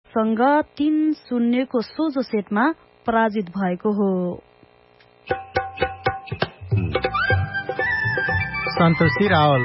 सँग 3-0 को सोझो सेटमा पराजित भएको हो। सन्तोषी रावल।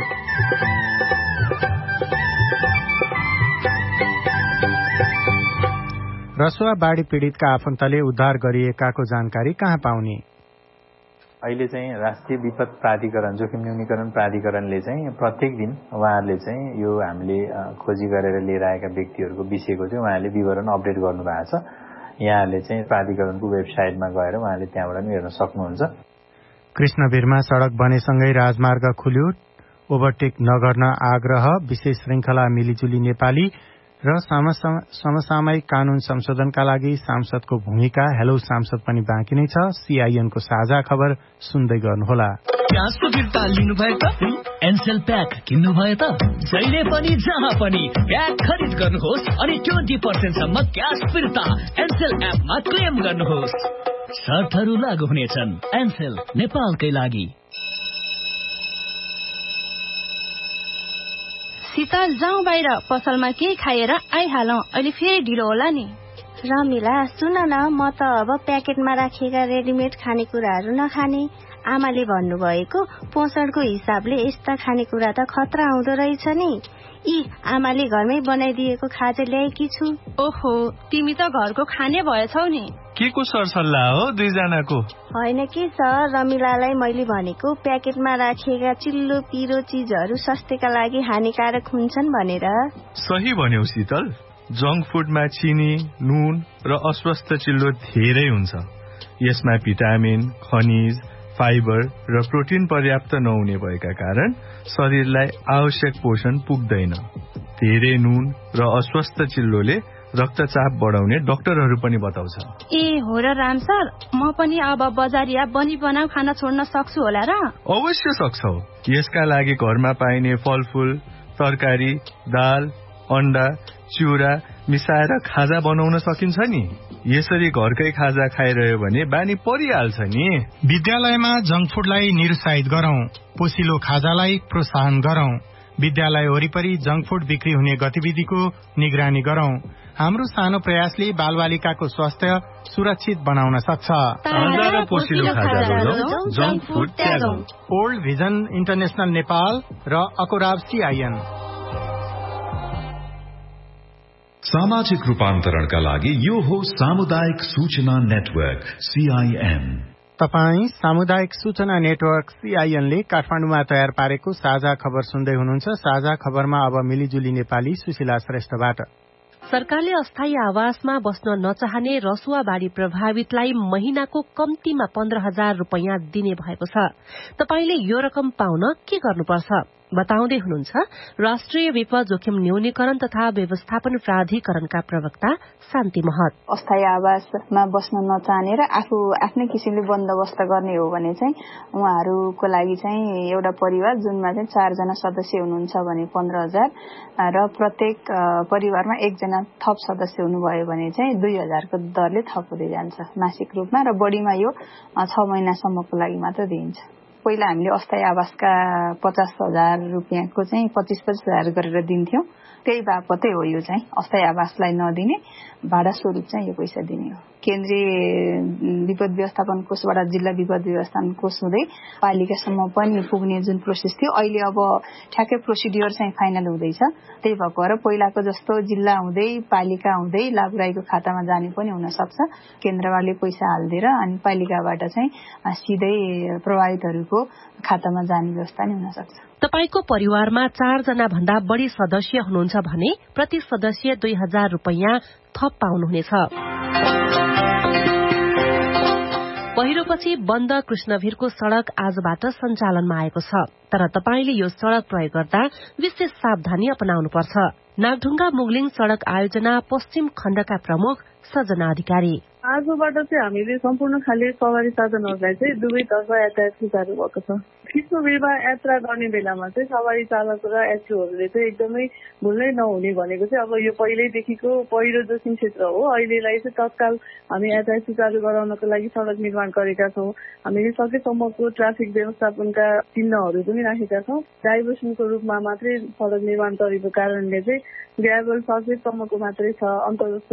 रसुवा बाढी पीड़ितका आफन्तले उद्धार गरिएकाको जानकारी कहाँ पाउने? अहिले चाहिँ राष्ट्रिय विपद प्राधिकरण जोखिम न्यूनीकरण प्राधिकरणले चाहिँ प्रत्येक दिन उहाँहरूले चाहिँ यो हामीले खोजी गरेर लिएर आएका व्यक्तिहरूको विषयको चाहिँ उहाँहरूले विवरण अपडेट गर्नु भएको छ। यहाँहरूले चाहिँ प्राधिकरणको वेबसाइटमा गएर उहाँले त्यहाँबाट पनि हेर्न सक्नुहुन्छ। कृष्णवीरमा सड़क बनेसँगै राजमार्ग खुल्यो, ओभरटेक नगर्न आग्रह, विशेष श्रृंखला मिलिजुली नेपाली र समसामयिक कानून संशोधनका लागि सांसदको भूमिका। हेलो सांसद पनि बाँकी नै छ। सीआईएनको साझा खबर सुन्दै गर्नुहोला। क्यासको फिर्ता लिनु भयो त? एनसेल प्याक किन्नु भयो त? जहिले पनि जहाँ पनि प्याक खरिद गर्नुहोस् अनि 20% सम्म क्यास फिर्ता एनसेल एपमा क्लेम गर्नुहोस्। शर्तहरू लागू हुनेछन्। एनसेल नेपालकै लागि। शीतल जाउँ बाहिर, पसलमा केही खाएर आइहालौं, अहिले फेरि ढिलो होला नि। रमिला सुन न, म त अब प्याकेटमा राखेका रेडिमेड खानेकुराहरू नखाने। आमाले भन्नुभएको पोषणको हिसाबले यस्ता खानेकुरा त खतरा आउँदो रहेछ नि। आमाले घरमै बनाइदिएको खाजा ल्याएकी छु। ओहो, तिमी त घरको खाने भएछौ नि। के को सरसल्लाह हो दुईजनाको? होइन के सर, रमिलालाई मैले भनेको प्याकेटमा राखिएका चिल्लो पिरो चीजहरू स्वास्थ्यका लागि हानिकारक हुन्छन् भनेर। सही भन्यौ शीतल। जंक फुडमा चिनी, नुन र अस्वस्थ चिल्लो धेरै हुन्छ। यसमा भिटामिन, खनिज, फाइबर र प्रोटिन पर्याप्त नहुने भएका कारण शरीरलाई आवश्यक पोषण पुग्दैन। धेरै नुन र अस्वस्थ चिल्लोले रक्तचाप बढाउने डाक्टरहरू पनि बताउँछ। हो र राम सर, म पनि अब बजारिया बनी बनाऊ खाना छोड्न सक्छु होला र? अवश्य सक्छौ। यसका लागि घरमा पाइने फलफूल, तरकारी, दाल, अन्डा, चिउरा मिसाएर खाजा बनाउन सकिन्छ नि। यसरी घरकै खाजा खाइरह्यो भने बानी परिहाल्छ नि। विद्यालयमा जंक फुडलाई निरुत्साहित गरौं, पोसिलो खाजालाई प्रोत्साहन गरौं। विद्यालय वरिपरि जंक फुड बिक्री हुने गतिविधिको निगरानी गरौं। हाम्रो सानो प्रयासले बालबालिकाको स्वास्थ्य सुरक्षित बनाउन सक्छ। ओल्ड भिजन इन्टरनेशनल नेपाल र अकोराब सीआईएन। सामाजिक रूपान्तरणका लागि यो हो सामुदायिक सूचना नेटवर्क सीआईएन। तपाई सामुदायिक सूचना नेटवर्क सीआईएनले काठमाडौँमा तयार पारेको साझा खबर सुन्दै हुनुहुन्छ। साझा खबरमा अब मिलिजुली नेपाली सुशीला श्रेष्ठबाट। सरकारले अस्थायी आवासमा बस्न नचाहने रसुवा बाढ़ी प्रभावितलाई महिनाको कम्तीमा 15,000 रूपैयाँ दिने भएको छ। तपाईले यो रकम पाउन के गर्नुपर्छ बताउँदै हुनुहुन्छ राष्ट्रिय विपद जोखिम न्यूनीकरण तथा व्यवस्थापन प्राधिकरणका प्रवक्ता शान्ति महत। अस्थायी आवासमा बस्न नचाहने र आफ्नै किसिमले बन्दोबस्त गर्ने हो भने चाहिँ उहाँहरूको लागि चाहिँ एउटा परिवार जुनमा चाहिँ 4 जना सदस्य हुनुहुन्छ भने 15,000 र प्रत्येक परिवारमा 1 जना थप सदस्य हुनुभयो भने चाहिँ 2,000 को दरले थप हुँदै जान्छ मासिक रूपमा, र बढीमा यो 6 महिनासम्मको लागि मात्र दिइन्छ। पहिला हामीले अस्थायी आवासका 50,000 रुपियाँको चाहिँ 25,000 गरेर दिन्थ्यौं। त्यही बापतै हो यो चाहिँ अस्थायी आवासलाई नदिने, भाडा स्वरूप चाहिँ यो पैसा दिने हो। केन्द्रीय विपद व्यवस्थापन कोषबाट जिल्ला विपद व्यवस्थापन कोष हुँदै पालिकासम्म पनि पुग्ने जुन प्रोसेस थियो, अहिले अब ठ्याक्कै प्रोसिडियर चाहिँ फाइनल हुँदैछ। त्यही भएको भएर पहिलाको जस्तो जिल्ला हुँदै पालिका हुँदै लाभुराईको खातामा जाने पनि हुन सक्छ। केन्द्रले पैसा हाल्दिएर अनि पालिकाबाट चाहिँ सिधै प्रभावितहरूको खातामा जाने व्यवस्था नै हुन सक्छ। तपाईको परिवारमा 4 जना भन्दा बढ़ी सदस्य हुनुहुन्छ भने प्रति सदस्य 2,000 रूपैयाँ थप पाउनुहुनेछ। पहिरोपछि बन्द कृष्णवीरको सड़क आजबाट सञ्चालनमा आएको छ, तर तपाईले यो सड़क प्रयोग गर्दा विशेष सावधानी अपनाउनुपर्छ। नागढुङ्गा मुगलिङ सड़क आयोजना पश्चिम खण्डका प्रमुख सजना अधिकारी। आजबाट चाहिँ हामीले सम्पूर्ण खाली सवारी साधनहरूलाई चाहिँ दुवैतर्फ यातायात सुचारू भएको छ। कृष्णवीरमा यात्रा गर्ने बेलामा चाहिँ सवारी चालक र यात्रुहरूले चाहिँ एकदमै भुल्नै नहुने भनेको चाहिँ अब यो पहिल्यैदेखिको पहिरो जोखिम क्षेत्र हो। अहिलेलाई चाहिँ तत्काल हामी यातायात सुचारू गराउनको लागि सड़क निर्माण गरेका छौं। हामीले सकेसम्मको ट्राफिक व्यवस्थापनका चिन्हहरू पनि राखेका छौं। डाइभर्सनको रूपमा मात्रै सड़क निर्माण गरेको कारणले चाहिँ ग्राभल सर्फेससम्मको मात्रै छ, अन्तर्गत